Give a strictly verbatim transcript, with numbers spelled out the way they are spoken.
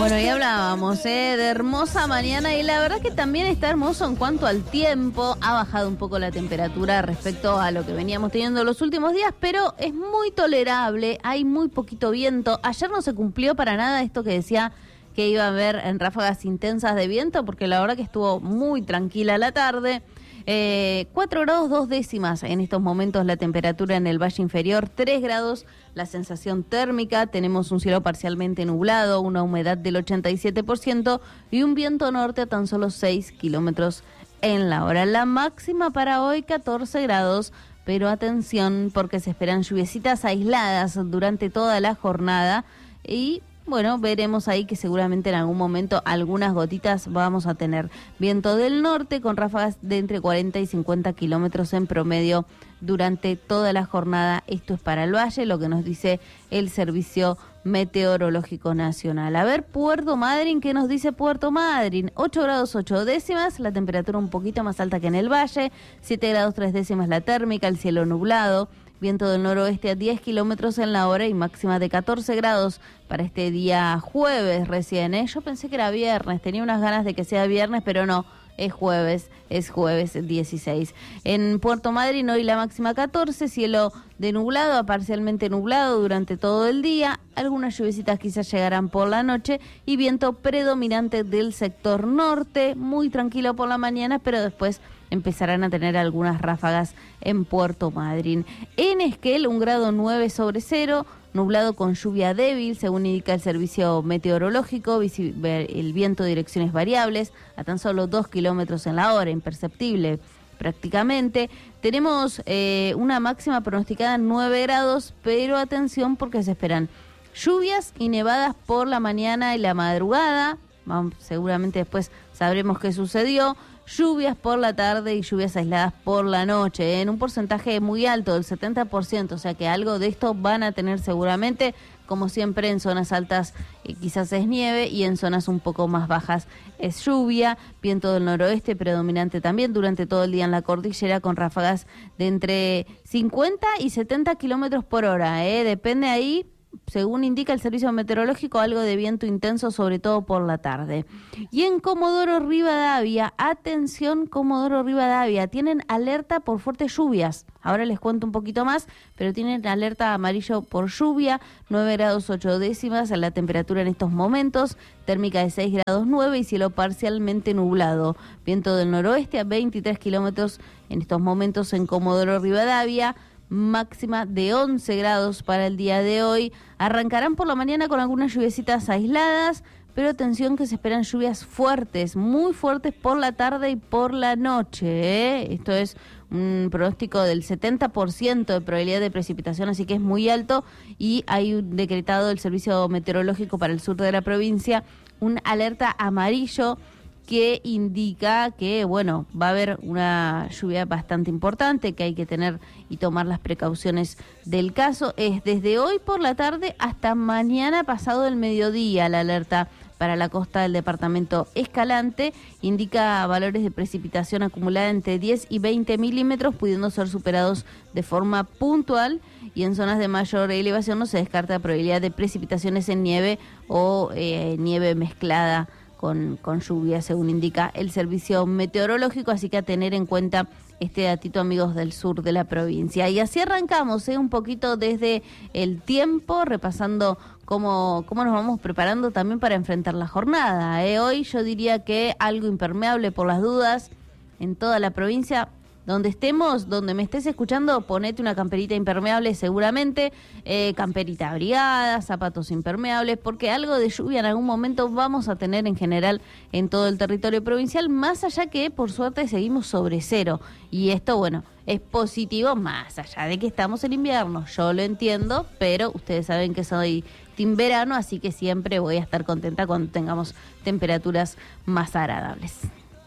Bueno, y hablábamos ¿eh? de hermosa mañana y la verdad que también está hermoso en cuanto al tiempo. Ha bajado un poco la temperatura respecto a lo que veníamos teniendo los últimos días, pero es muy tolerable, hay muy poquito viento. Ayer no se cumplió para nada esto que decía que iba a haber en ráfagas intensas de viento, porque la verdad que estuvo muy tranquila la tarde. Eh, cuatro grados dos décimas en estos momentos la temperatura en el Valle Inferior, tres grados la sensación térmica, tenemos un cielo parcialmente nublado, una humedad del ochenta y siete por ciento y un viento norte a tan solo seis kilómetros en la hora. La máxima para hoy catorce grados, pero atención porque se esperan lluviecitas aisladas durante toda la jornada y bueno, veremos ahí que seguramente en algún momento algunas gotitas vamos a tener. Viento del norte con ráfagas de entre cuarenta y cincuenta kilómetros en promedio durante toda la jornada. Esto es para el Valle, lo que nos dice el Servicio Meteorológico Nacional. A ver, Puerto Madryn, ¿qué nos dice Puerto Madryn? ocho grados ocho décimas, la temperatura un poquito más alta que en el Valle, siete grados tres décimas la térmica, el cielo nublado. Viento del noroeste a diez kilómetros en la hora y máxima de catorce grados para este día jueves recién. ¿eh? Yo pensé que era viernes, tenía unas ganas de que sea viernes, pero no, es jueves, es jueves dieciséis. En Puerto Madryn hoy la máxima catorce, cielo de nublado a parcialmente nublado durante todo el día. Algunas lluviecitas quizás llegarán por la noche y viento predominante del sector norte, muy tranquilo por la mañana, pero después empezarán a tener algunas ráfagas en Puerto Madryn. En Esquel, un grado nueve sobre cero, nublado con lluvia débil, según indica el servicio meteorológico, el viento de direcciones variables, a tan solo dos kilómetros en la hora, imperceptible prácticamente. Tenemos eh, una máxima pronosticada en nueve grados, pero atención porque se esperan lluvias y nevadas por la mañana y la madrugada. Vamos, seguramente después sabremos qué sucedió. Lluvias por la tarde y lluvias aisladas por la noche, ¿eh? en un porcentaje muy alto, del setenta por ciento, o sea que algo de esto van a tener seguramente, como siempre en zonas altas eh, quizás es nieve y en zonas un poco más bajas es lluvia, viento del noroeste predominante también durante todo el día en la cordillera con ráfagas de entre cincuenta y setenta kilómetros por hora, ¿eh? depende ahí. Según indica el servicio meteorológico, algo de viento intenso, sobre todo por la tarde. Y en Comodoro Rivadavia, atención Comodoro Rivadavia, tienen alerta por fuertes lluvias. Ahora les cuento un poquito más, pero tienen alerta amarillo por lluvia, nueve grados ocho décimas la temperatura en estos momentos, térmica de seis grados nueve y cielo parcialmente nublado. Viento del noroeste a veintitrés kilómetros en estos momentos en Comodoro Rivadavia. Máxima de once grados para el día de hoy. Arrancarán por la mañana con algunas lluviecitas aisladas, pero atención que se esperan lluvias fuertes, muy fuertes por la tarde y por la noche. ¿eh? Esto es un pronóstico del setenta por ciento de probabilidad de precipitación, así que es muy alto y hay un decretado el Servicio Meteorológico para el sur de la provincia, un alerta amarillo que indica que, bueno, va a haber una lluvia bastante importante, que hay que tener y tomar las precauciones del caso. Es desde hoy por la tarde hasta mañana pasado el mediodía la alerta para la costa del departamento Escalante. Indica valores de precipitación acumulada entre diez y veinte milímetros, pudiendo ser superados de forma puntual. Y en zonas de mayor elevación no se descarta la probabilidad de precipitaciones en nieve o eh, nieve mezclada Con, con lluvia, según indica el servicio meteorológico, así que a tener en cuenta este datito, amigos del sur de la provincia. Y así arrancamos, ¿eh? un poquito desde el tiempo, repasando cómo, cómo nos vamos preparando también para enfrentar la jornada. ¿eh? Hoy yo diría que algo impermeable por las dudas en toda la provincia. Donde estemos, donde me estés escuchando, ponete una camperita impermeable seguramente, eh, camperita abrigada, zapatos impermeables, porque algo de lluvia en algún momento vamos a tener en general en todo el territorio provincial, más allá que por suerte seguimos sobre cero. Y esto, bueno, es positivo más allá de que estamos en invierno. Yo lo entiendo, pero ustedes saben que soy team verano, así que siempre voy a estar contenta cuando tengamos temperaturas más agradables.